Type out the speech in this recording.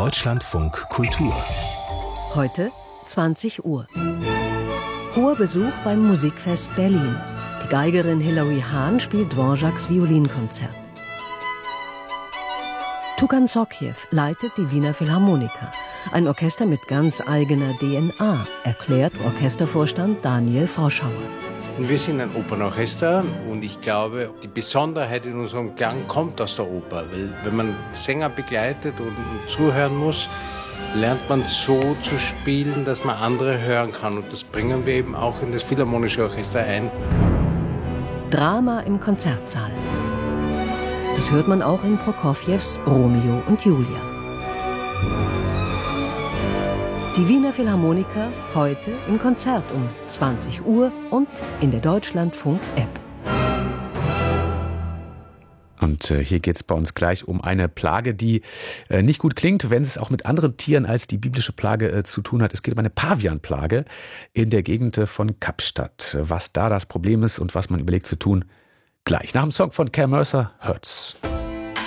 Deutschlandfunk Kultur. Heute 20 Uhr. Hoher Besuch beim Musikfest Berlin. Die Geigerin Hilary Hahn spielt Dvořáks Violinkonzert. Tugan Sokjew leitet die Wiener Philharmoniker. Ein Orchester mit ganz eigener DNA, erklärt Orchestervorstand Daniel Froschauer. Wir sind ein Opernorchester und ich glaube, die Besonderheit in unserem Klang kommt aus der Oper. Weil wenn man Sänger begleitet und zuhören muss, lernt man so zu spielen, dass man andere hören kann. Und das bringen wir eben auch in das Philharmonische Orchester ein. Drama im Konzertsaal. Das hört man auch in Prokofjews Romeo und Julia. Die Wiener Philharmoniker heute im Konzert um 20 Uhr und in der Deutschlandfunk-App. Und hier geht es bei uns gleich um eine Plage, die nicht gut klingt, wenn es auch mit anderen Tieren als die biblische Plage zu tun hat. Es geht um eine Pavianplage in der Gegend von Kapstadt. Was da das Problem ist und was man überlegt zu tun, gleich nach dem Song von Care Mercer, Hurts.